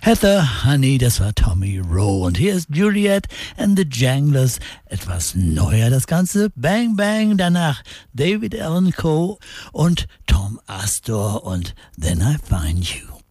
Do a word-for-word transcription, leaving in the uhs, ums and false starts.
Heather Honey, das war Tommy Rowe. Und hier ist Juliet and the Janglers. Etwas neuer das Ganze. Bang Bang, danach David Allan Coe und Tom Astor und Then I Find You.